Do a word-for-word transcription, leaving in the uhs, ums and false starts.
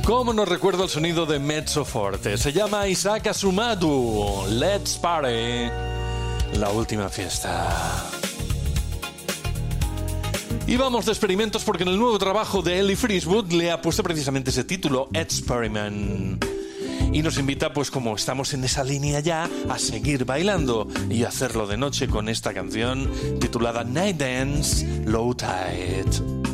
¿Cómo no recuerdo el sonido de Mezzo Forte? Se llama Isaac Asumadu. Let's Party. La última fiesta. Y vamos de experimentos porque en el nuevo trabajo de Ellie Friswood le ha puesto precisamente ese título, Experiment. Y nos invita, pues como estamos en esa línea ya, a seguir bailando y hacerlo de noche con esta canción titulada Night Dance Low Tide.